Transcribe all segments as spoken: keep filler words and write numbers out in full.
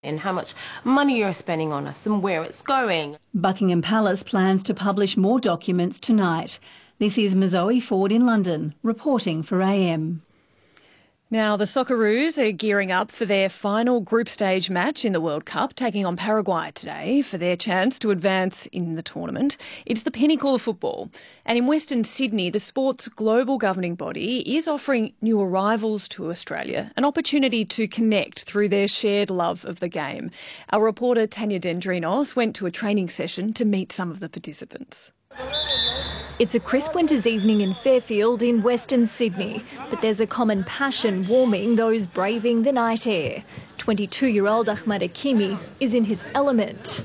and how much money you're spending on us and where it's going. Buckingham Palace plans to publish more documents tonight. This is Mazoe Ford in London, reporting for A M. Now, the Socceroos are gearing up for their final group stage match in the World Cup, taking on Paraguay today for their chance to advance in the tournament. It's the pinnacle of football. And in Western Sydney, the sport's global governing body is offering new arrivals to Australia an opportunity to connect through their shared love of the game. Our reporter Tanya Dendrinos went to a training session to meet some of the participants. It's a crisp winter's evening in Fairfield in Western Sydney, but there's a common passion warming those braving the night air. twenty-two-year-old Ahmad Hakimi is in his element.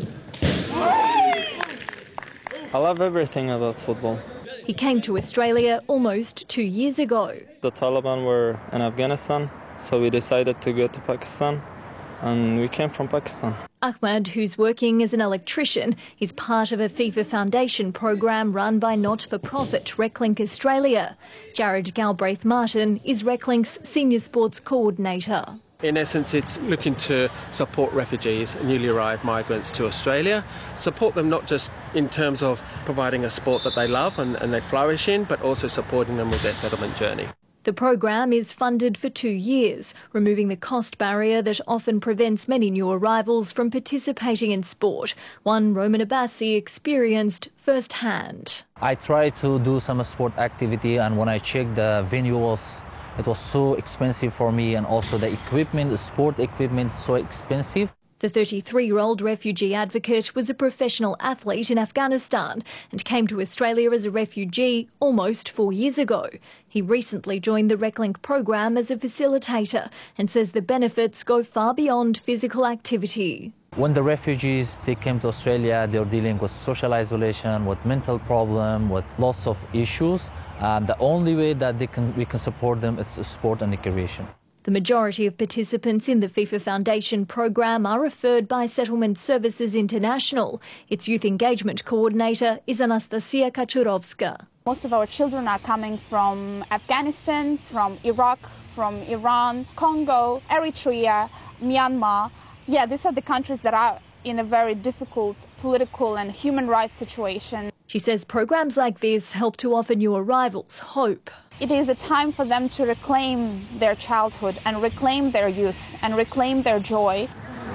I love everything about football. He came to Australia almost two years ago. The Taliban were in Afghanistan, so we decided to go to Pakistan, and we came from Pakistan. Ahmad, who's working as an electrician, is part of a FIFA Foundation program run by not-for-profit RecLink Australia. Jared Galbraith-Martin is RecLink's senior sports coordinator. In essence, it's looking to support refugees and newly arrived migrants to Australia, support them not just in terms of providing a sport that they love and, and they flourish in, but also supporting them with their settlement journey. The program is funded for two years, removing the cost barrier that often prevents many new arrivals from participating in sport, one Roman Abassi experienced firsthand. I tried to do some sport activity, and when I checked, the venue was it was so expensive for me, and also the equipment, the sport equipment, is so expensive. The thirty-three-year-old refugee advocate was a professional athlete in Afghanistan and came to Australia as a refugee almost four years ago. He recently joined the RecLink program as a facilitator and says the benefits go far beyond physical activity. When the refugees they came to Australia, they're dealing with social isolation, with mental problem, with lots of issues. And the only way that they can we can support them is sport and recreation. The majority of participants in the FIFA Foundation program are referred by Settlement Services International. Its youth engagement coordinator is Anastasia Kachurovska. Most of our children are coming from Afghanistan, from Iraq, from Iran, Congo, Eritrea, Myanmar. Yeah, these are the countries that are in a very difficult political and human rights situation. She says programs like this help to offer new arrivals hope. It is a time for them to reclaim their childhood and reclaim their youth and reclaim their joy.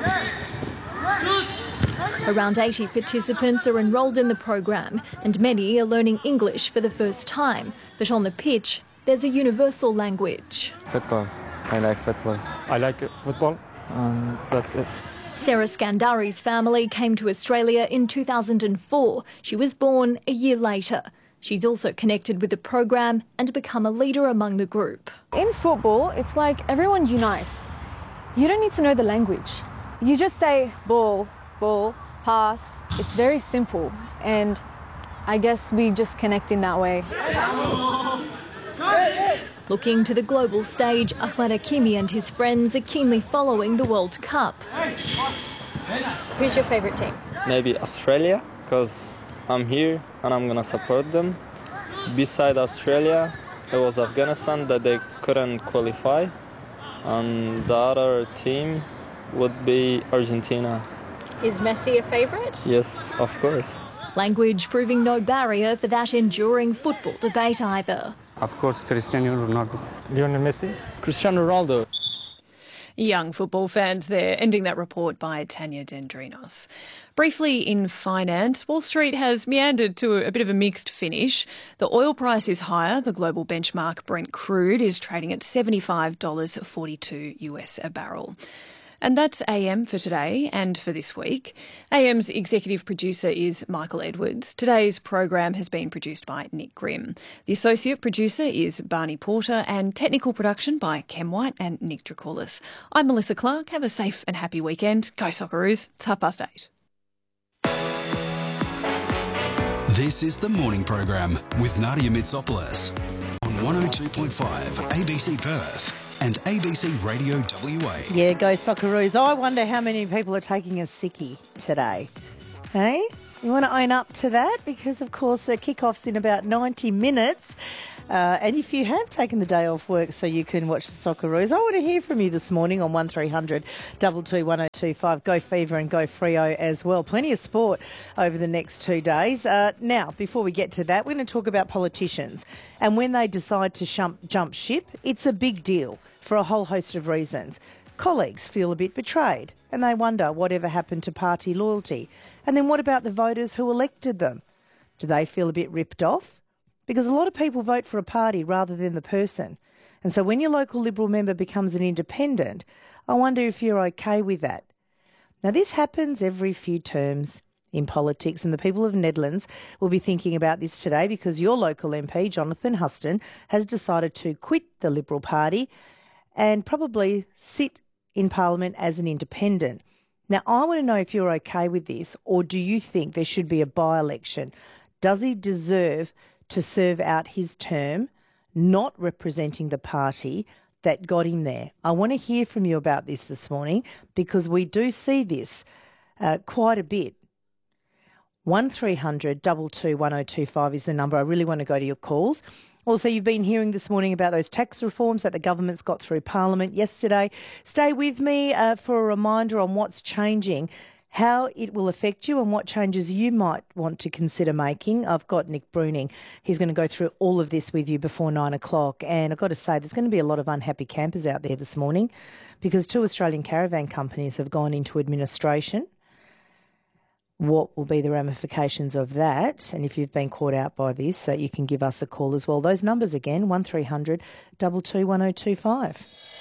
Around eighty participants are enrolled in the program and many are learning English for the first time. But on the pitch, there's a universal language. Football. I like football. I like football. Um, that's it. Sarah Scandari's family came to Australia in two thousand four. She was born a year later. She's also connected with the program and become a leader among the group. In football, it's like everyone unites. You don't need to know the language. You just say ball, ball, pass. It's very simple. And I guess we just connect in that way. Looking to the global stage, Ahmad Hakimi and his friends are keenly following the World Cup. Who's your favourite team? Maybe Australia, because I'm here and I'm going to support them. Beside Australia, it was Afghanistan that they couldn't qualify. And the other team would be Argentina. Is Messi a favourite? Yes, of course. Language proving no barrier for that enduring football debate either. Of course, Cristiano Ronaldo. Lionel Messi. Cristiano Ronaldo. Young football fans there, ending that report by Tanya Dendrinos. Briefly in finance, Wall Street has meandered to a bit of a mixed finish. The oil price is higher. The global benchmark Brent crude is trading at seventy-five dollars forty-two US a barrel. And that's A M for today and for this week. A M's executive producer is Michael Edwards. Today's program has been produced by Nick Grimm. The associate producer is Barney Porter and technical production by Kem White and Nick Dracoulis. I'm Melissa Clark. Have a safe and happy weekend. Go Socceroos. It's half past eight. This is the morning program with Nadia Mitsopoulos on one oh two point five A B C Perth. And A B C Radio W A. Yeah, go Socceroos. I wonder how many people are taking a sickie today. Hey? You want to own up to that? Because, of course, the kick-off's in about ninety minutes. Uh, and if you have taken the day off work so you can watch the Socceroos, I want to hear from you this morning on one three hundred two two one oh two five. Go Fever and go Freo as well. Plenty of sport over the next two days. Uh, now, before we get to that, we're going to talk about politicians. And when they decide to jump, jump ship, it's a big deal for a whole host of reasons. Colleagues feel a bit betrayed and they wonder whatever happened to party loyalty. And then what about the voters who elected them? Do they feel a bit ripped off? Because a lot of people vote for a party rather than the person. And so when your local Liberal member becomes an independent, I wonder if you're okay with that. Now, this happens every few terms in politics, and the people of Nedlands will be thinking about this today because your local M P, Jonathan Huston, has decided to quit the Liberal Party and probably sit in Parliament as an independent. Now, I want to know if you're okay with this, or do you think there should be a by-election? Does he deserve to serve out his term, not representing the party that got him there? I want to hear from you about this this morning because we do see this uh, quite a bit. one three hundred two two one oh two five is the number. I really want to go to your calls. Also, you've been hearing this morning about those tax reforms that the government's got through Parliament yesterday. Stay with me uh, for a reminder on what's changing, how it will affect you and what changes you might want to consider making. I've got Nick Bruning. He's going to go through all of this with you before nine o'clock. And I've got to say, there's going to be a lot of unhappy campers out there this morning because two Australian caravan companies have gone into administration. What will be the ramifications of that? And if you've been caught out by this, uh, you can give us a call as well. Those numbers again, one three hundred two two one oh two five.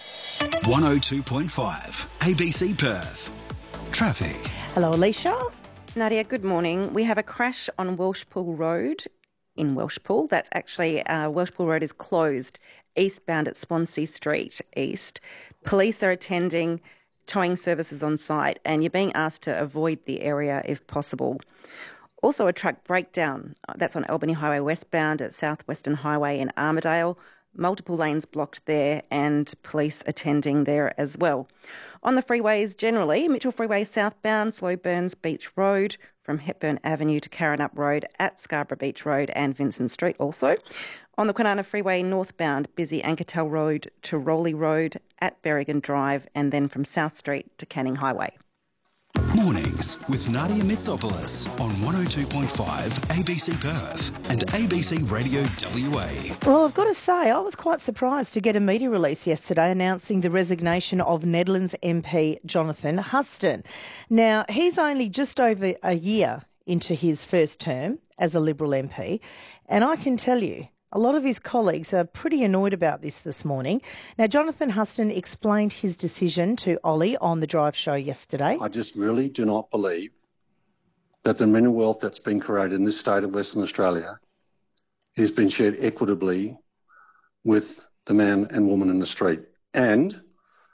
one oh two point five A B C Perth. Traffic. Hello, Alicia. Nadia, good morning. We have a crash on Welshpool Road in Welshpool. That's actually, uh, Welshpool Road is closed eastbound at Swansea Street East. Police are attending towing services on site and you're being asked to avoid the area if possible. Also a truck breakdown. That's on Albany Highway westbound at South Western Highway in Armidale. Multiple lanes blocked there and police attending there as well. On the freeways generally, Mitchell Freeway southbound, Slow Burns Beach Road from Hepburn Avenue to Karrinyup Road at Scarborough Beach Road and Vincent Street also. On the Kwinana Freeway northbound, busy Ankertel Road to Rowley Road at Berrigan Drive and then from South Street to Canning Highway. Mornings with Nadia Mitsopoulos on one oh two point five A B C Perth and A B C Radio W A. Well, I've got to say, I was quite surprised to get a media release yesterday announcing the resignation of Nedlands M P Jonathan Huston. Now, he's only just over a year into his first term as a Liberal M P, and I can tell you, a lot of his colleagues are pretty annoyed about this this morning. Now, Jonathan Huston explained his decision to Ollie on the Drive show yesterday. I just really do not believe that the mineral wealth that's been created in this state of Western Australia has been shared equitably with the man and woman in the street. And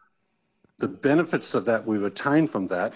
the benefits of that we've attained from that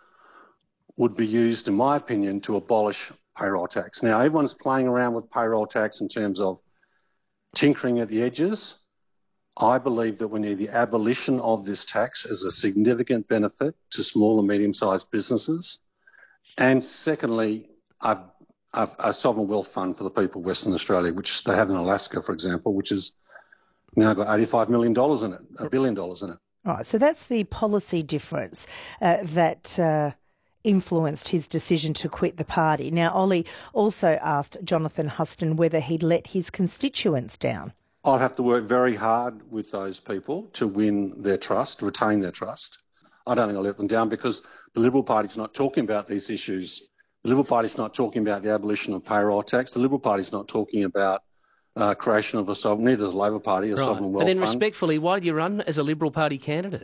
would be used, in my opinion, to abolish payroll tax. Now, everyone's playing around with payroll tax in terms of tinkering at the edges. I believe that we need the abolition of this tax as a significant benefit to small and medium-sized businesses. And secondly, a, a, a sovereign wealth fund for the people of Western Australia, which they have in Alaska, for example, which has now got eighty-five million dollars in it, a billion dollars in it. All right, so that's the policy difference uh, that uh, influenced his decision to quit the party. Now, Ollie also asked Jonathan Huston whether he'd let his constituents down. I'll have to work very hard with those people to win their trust, retain their trust. I don't think I'll let them down because the Liberal Party's not talking about these issues. The Liberal Party's not talking about the abolition of payroll tax. The Liberal Party's not talking about uh, creation of a sovereign, neither does the Labor Party, a right. sovereign wealth fund. And then fund. respectfully, why did you run as a Liberal Party candidate?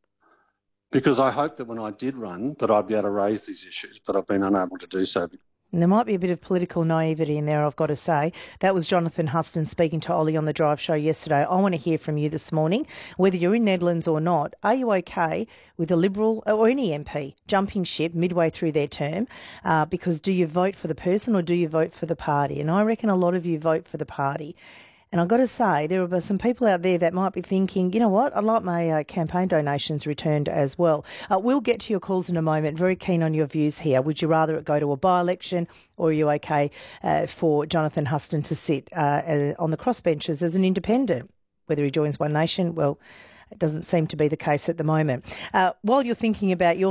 Because I hoped that when I did run that I'd be able to raise these issues, but I've been unable to do so. And there might be a bit of political naivety in there, I've got to say. That was Jonathan Huston speaking to Ollie on the Drive show yesterday. I want to hear from you this morning, whether you're in Nedlands or not. Are you okay with a Liberal or any M P jumping ship midway through their term? Uh, because do you vote for the person or do you vote for the party? And I reckon a lot of you vote for the party. And I've got to say, there are some people out there that might be thinking, you know what, I'd like my uh, campaign donations returned as well. Uh, we'll get to your calls in a moment. Very keen on your views here. Would you rather it go to a by-election, or are you okay uh, for Jonathan Huston to sit uh, on the crossbenches as an independent? Whether he joins One Nation, well, it doesn't seem to be the case at the moment. Uh, while you're thinking about your